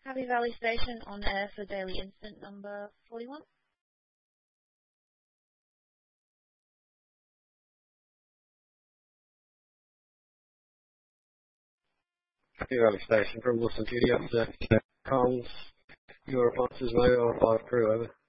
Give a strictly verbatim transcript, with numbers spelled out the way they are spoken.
Happy Valley Station on air for Daily Instant number forty-one. Happy Valley Station from Wilson Studio. Coles, your responses, mobile five crew, over.